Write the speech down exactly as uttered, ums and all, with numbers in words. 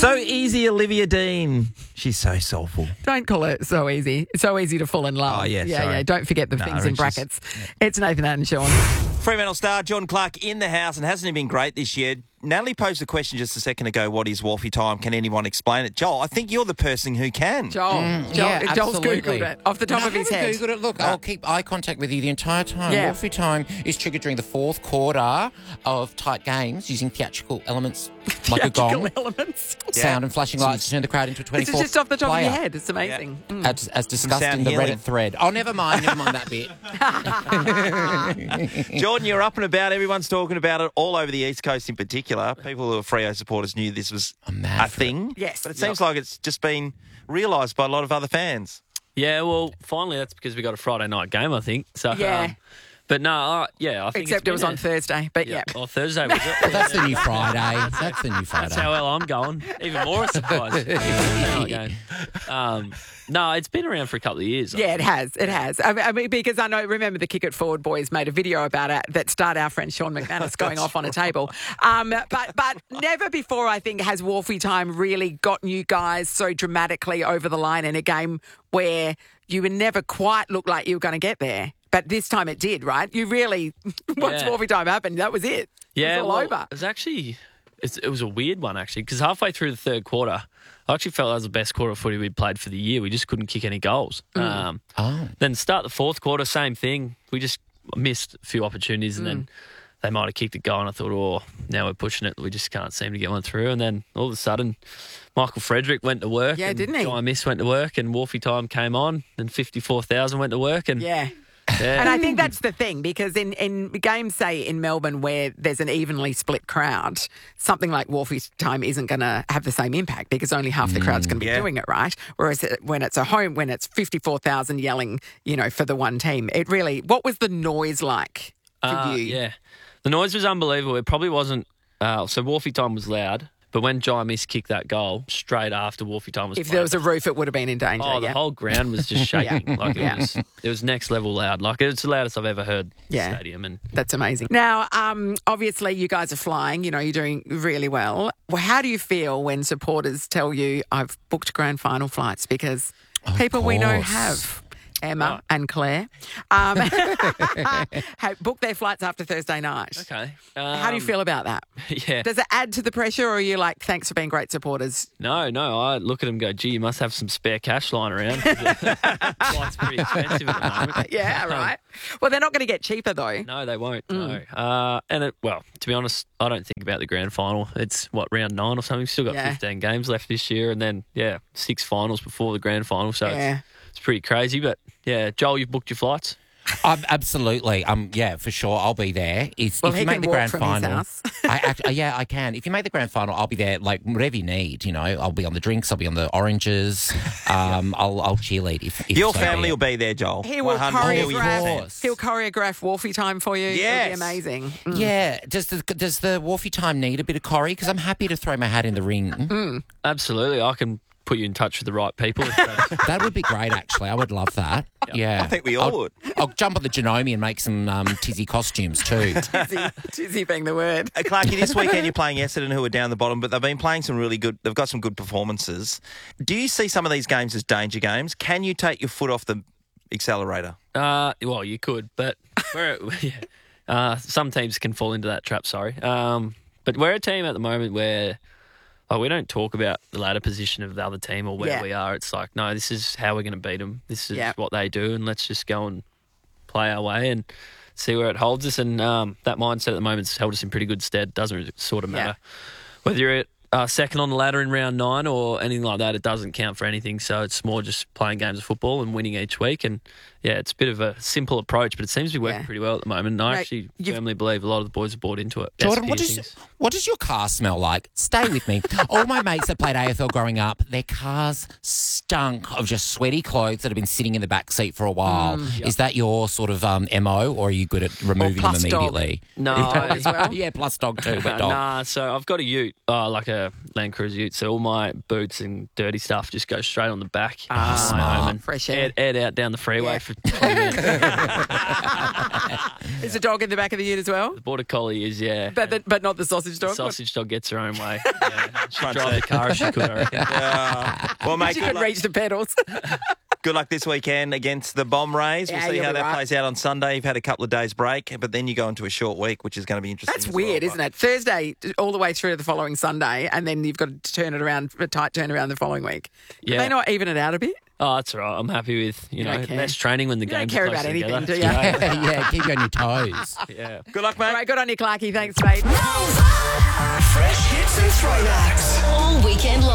So easy, Olivia Dean. She's so soulful. Don't call it so easy. It's so easy to fall in love. Oh, yeah, Yeah, sorry. yeah. Don't forget the No, things in it's just- brackets. It's Nathan and Sean. Fremantle star John Clark in the house, and hasn't he been great this year? Natalie posed a question just a second ago. What is Wolfie time? Can anyone explain it? Joel, I think you're the person who can. Joel. Mm, Joel yeah, Joel's absolutely. Googled it off the top No, of his I haven't head. Googled it. Look, I'll keep eye contact with you the entire time. Yeah. Wolfie time is triggered during the fourth quarter of tight games using theatrical elements like a Theatrical gong, elements. sound and flashing lights to turn the crowd into a This twenty-four is just off the top player. of your head. It's amazing. Mm. As, as discussed sound in the healing. Reddit thread. Oh, never mind. Never mind that bit. Jordan, you're up and about. Everyone's talking about it all over the East Coast in particular. People who are Freo supporters knew this was I'm mad a for thing. Yes. But it seems like it's just been realised by a lot of other fans. Yeah, well, finally that's because we got a Friday night game, I think. So, Yeah. um, but no, uh, yeah, I think Except it's it was been on a- Thursday. But yeah. Oh, Thursday was it? Well, that's the new Friday. That's the new Friday. That's how well I'm going. Even more a surprise. Okay. um, no, it's been around for a couple of years. Yeah, it has. It has. I mean, I mean, because I know, remember the Kick It Forward boys made a video about it that starred our friend Sean McManus going off on a table. Um, but but never before, I think, has Wolfie time really gotten you guys so dramatically over the line in a game where you would never quite look like you were going to get there. But this time it did, right? You really, once Yeah. Wolfie time happened, that was it. Yeah, it was all well, over. It was actually, it's, it was a weird one actually, because halfway through the third quarter, I actually felt that was the best quarter of footy we'd played for the year. We just couldn't kick any goals. Um, Oh. Then start the fourth quarter, same thing. We just missed a few opportunities, and then they might have kicked a goal, and I thought, oh, now we're pushing it. We just can't seem to get one through. And then all of a sudden, Michael Frederick went to work. Yeah, and didn't he? Guy Miss went to work, and Wolfie time came on, and fifty-four thousand went to work. And Yeah. yeah. And I think that's the thing, because in, in games, say, in Melbourne where there's an evenly split crowd, something like Wolfie's time isn't going to have the same impact because only half the crowd's going to be yeah. doing it, right? Whereas it- when it's a home, when it's fifty-four thousand yelling, you know, for the one team, it really, what was the noise like for Uh, you? Yeah. The noise was unbelievable. It probably wasn't. Uh, so Wolfie time was loud, but when Jai Miss kicked that goal, straight after Wolfie time was If played, there was a roof, it would have been in danger. oh, the yeah. whole ground was just shaking. Like it Yeah. was, it was next level loud. Like it's the loudest I've ever heard. Yeah. The stadium and That's amazing. Now, um, obviously, you guys are flying. You know, you're doing really well. Well, how do you feel when supporters tell you, I've booked grand final flights? Because Of people we know course. have, Emma and Claire, um, have booked their flights after Thursday night. okay. How do you Um, feel about that? Yeah. Does it add to the pressure, or are you like, thanks for being great supporters? No, no. I look at him and go, gee, you must have some spare cash lying around. Flight's pretty expensive at the moment. Yeah, Um, right. Well, they're not going to get cheaper, though. No, they won't. Mm. No. Uh, and it, well, to be honest, I don't think about the grand final. It's what, round nine or something. We've still got Yeah. fifteen games left this year, and then yeah, six finals before the grand final. So Yeah. it's, it's pretty crazy. But yeah, Joel, you've booked your flights. Um, absolutely. Um, yeah, for sure. I'll be there. If, Well, if he you make can the walk grand from his final, house. I act, uh, yeah, I can. If you make the grand final, I'll be there. Like whatever you need, you know. I'll be on the drinks. I'll be on the oranges. Um, I'll I'll cheerlead if, if Your so family be. will be there, Joel. He will one hundred million choreograph. fans. He'll choreograph Wolfie time for you. It'll Yes. be amazing. Mm. Yeah. Does the does the Wolfie time need a bit of Corrie? Because I'm happy to throw my hat in the ring. Mm. Absolutely, I can put you in touch with the right people. If that's- That would be great. Actually, I would love that. Yeah. I think we all I'll, would. I'll jump on the Genome and make some um, tizzy costumes too. Tizzy, tizzy being the word. Uh, Clarky, this weekend you're playing Essendon, who are down the bottom, but they've been playing some really good. They've got some good performances. Do you see some of these games as danger games? Can you take your foot off the accelerator? uh, well, you could, but we're, yeah. uh, some teams can fall into that trap. Sorry, um, but we're a team at the moment where. Oh, we don't talk about the ladder position of the other team or where Yeah. we are. It's like, no, this is how we're going to beat them. This is Yeah. what they do, and let's just go and play our way and see where it holds us. And um, that mindset at the moment's held us in pretty good stead. Doesn't really sort of Yeah. matter whether you're at uh, second on the ladder in round nine or anything like that. It doesn't count for anything. So it's more just playing games of football and winning each week. And yeah, it's a bit of a simple approach, but it seems to be working Yeah. pretty well at the moment. And I Mate, actually you've- firmly believe a lot of the boys have bought into it. Jordan, Best what beer does things. what does your car smell like? Stay with me. All my mates that played A F L growing up, their cars stunk of just sweaty clothes that have been sitting in the back seat for a while. Is that your sort of um, M O, or are you good at removing them plus dog. immediately? No, as well? yeah, plus dog too, but Uh, dog. nah, so I've got a ute, uh, like a Land Cruiser ute. So all my boots and dirty stuff just goes straight on the back. Ah, Fly home and fresh air. Air, aired out down the freeway Yeah. for for twenty minutes. Is the dog in the back of the ute as well? The border collie is, yeah. But the, but not the sausage The dog? sausage dog gets her own way. Yeah. She'd Front drive seat. the car if she could, I reckon. Yeah. Well, mate, She good could luck, reach the pedals. good luck this weekend against the Bomb Rays. We'll Yeah, see you'll how be that right. plays out on Sunday. You've had a couple of days break, but then you go into a short week, which is going to be interesting. That's as weird, well, isn't it? Thursday all the way through to the following Sunday, and then you've got to turn it around, a tight turnaround the following week. Can Yeah. they not even it out a bit? Oh, that's all right. I'm happy with, you, You know, don't care. less training when the You don't games care are about closer anything, together. do you? yeah, keep you on your toes. Yeah. Good luck, mate. Right, good on you, Clarky. Thanks, mate. Fresh hits and throwbacks. All weekend long.